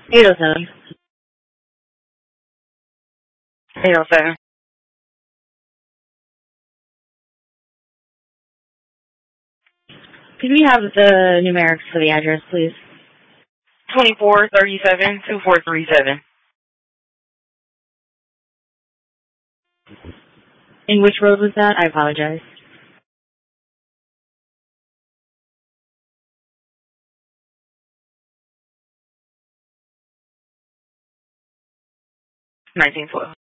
807. 807. Could we have the numerics for the address, please? 2437 2437. In which road was that? I apologize. 1912.